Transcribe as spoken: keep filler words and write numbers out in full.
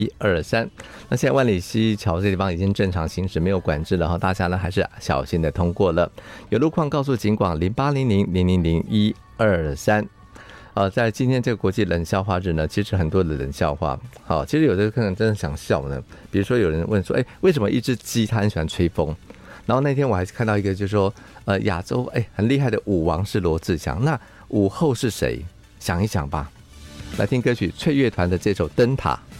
一二三，那现在万里溪桥这地方已经正常行驶，没有管制了哈，大家呢还是小心的通过了。有路况告诉警广零八零零零零零一二三。呃，在今天这个国际冷笑话日呢，其实很多的冷笑话，好，其实有的可能真的想笑呢。比如说有人问说，哎，为什么一只鸡它很喜欢吹风？然后那天我还看到一个，就是说，呃，亚洲哎很厉害的舞王是罗志祥，那舞后是谁？想一想吧。来听歌曲翠乐团的这首《灯塔》。